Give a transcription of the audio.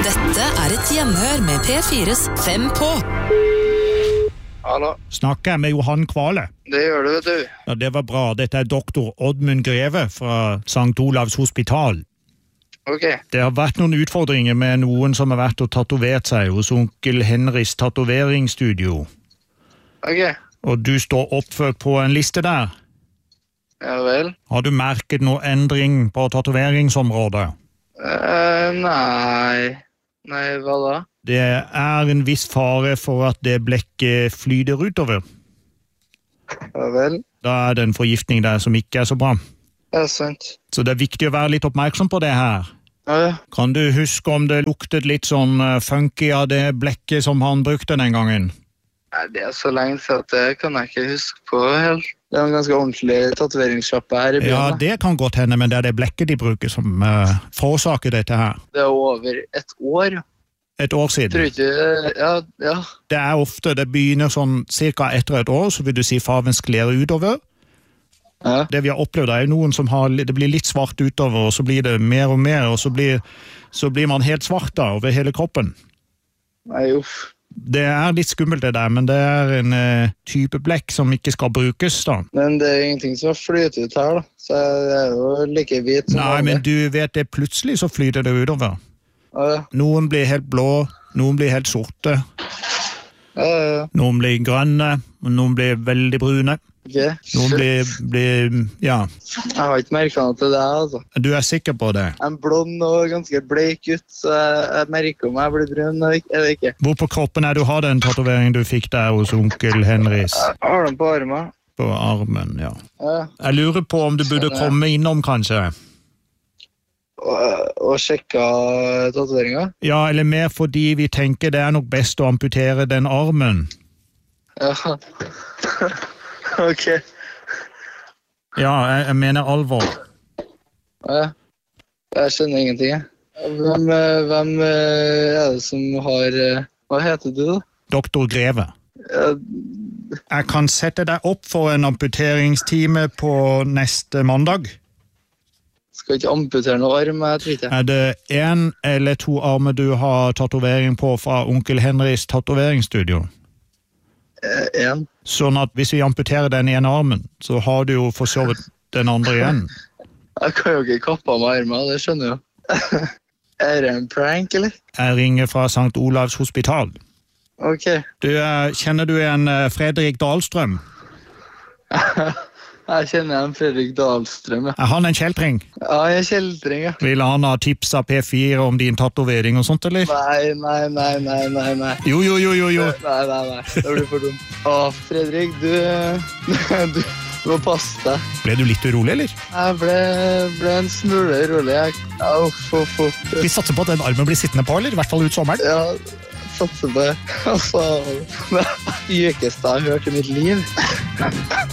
Dette et hjemhør med P4's 5 på. Hallo. Snakker jeg med Johan Kvale? Det gjør du, vet du. Ja, det var bra. Dette doktor Oddmund Greve fra St. Olavs hospital. Ok. Det har vært noen utfordringer med noen som har vært og tatovert seg hos onkel Henrys tatoveringsstudio. Ok. Og du står oppført på en liste der. Ja vel. Har du merket noe endring på tatoveringsområdet? Nei. Nei, hva da? Det en viss fare for at det blekket flyter utover. Ja vel. Da det en forgiftning der som ikke så bra. Ja, sant. Så det viktig å være litt oppmerksom på det her. Ja. Kan du huske om det luktet litt sånn funky av det blekket som han brukte den gangen? Nei, det så lenge siden at det kan jeg ikke huske på helt. Det en ganske ordentlig tatoveringssjappe her i byen. Ja, det kan godt hende, men det det blekket de bruker som forårsaker dette her. Det over et år. Et år siden. Tror ikke, ja. Det ofte, det begynner sånn cirka etter et år, så vil du si farven skler utover. Ja. Det vi har opplevd jo noen som det blir litt svart utover, og så blir det mer og mer, og så blir man helt svart da, over hele kroppen. Nei, uff. Det litt skummelt det der, men det en type blekk som ikke skal brukes da. Men det ingenting som har flyttet ut her da, så det jo like hvit som Nei, vanlig. men du vet det, plutselig så flyter det utover. Ja. Noen blir helt blå, noen blir helt sorte, Ja. noen blir grønne, og noen blir veldig brune. Ok. Noen blir, ja. Jeg har ikke merket noe til det, altså. Du sikker på det? En blond og ganske bleik ut, så jeg merker om jeg blir brun eller ikke. Hvor på kroppen du har den tatoveringen du fikk der hos onkel Henrys? Jeg har den på armen. På armen, ja. Ja. Jeg lurer på om du burde komme innom, kanskje? Og sjekke tatoveringen? Ja, eller mer fordi vi tenker det nok best å amputere den armen. Ja. Ok. Ja, jeg mener alvor. Ja. Jeg skjønner ingenting, jeg. Hvem det som har... Hva heter du da? Doktor Greve. Jeg kan sette deg opp for en amputeringstime på neste mandag. Skal ikke amputere noe arm, jeg tror ikke. Det en eller to armer du har tatovering på fra onkel Henrys tatoveringsstudio? En. Sånn at hvis vi amputerer den ene armen, så har du jo for så vidt den andre igjen. Jeg kan jo ikke kappe av meg armen, det skjønner jeg jo. Det en prank, eller? Jeg ringer fra St. Olavs hospital. Ok. Kjenner du en Fredrik Dahlstrøm? Jeg kjenner en Fredrik Dahlstrøm, ja. Han en kjeltring? Ja, jeg kjeltring, ja. Vil han ha tips av P4 om din tatovering og sånt, eller? Nei. Jo. Nei, det blir for dumt. Fredrik, du må passe deg. Ble du litt urolig, eller? Jeg ble en smule urolig. Vi satser på at den armen blir sittende på, eller? I hvert fall ut sommeren. Ja, satser på det. Altså, det jøkeste jeg har hørt i mitt liv.